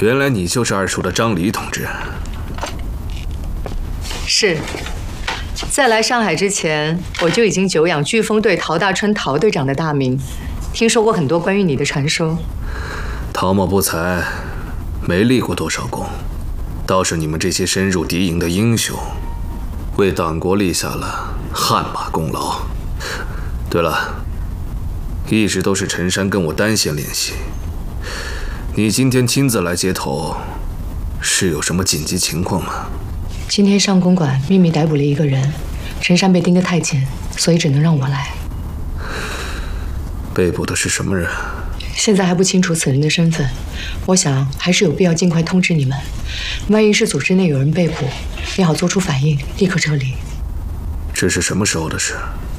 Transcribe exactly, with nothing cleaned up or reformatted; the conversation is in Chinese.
原来你就是二叔的张离同志。 是，在来上海之前，我就已经久仰飓风队陶大春陶队长的大名，听说过很多关于你的传说。 陶某不才，没立过多少功，倒是你们这些深入敌营的英雄，为党国立下了汗马功劳。对了，一直都是陈山跟我单线联系，你今天亲自来接头，是有什么紧急情况吗？ 今天上公馆秘密逮捕了一个人，陈山被盯得太紧，所以只能让我来。 被捕的是什么人？ 现在还不清楚此人的身份，我想还是有必要尽快通知你们。万一是组织内有人被捕，也好做出反应，立刻撤离。 这是什么时候的事？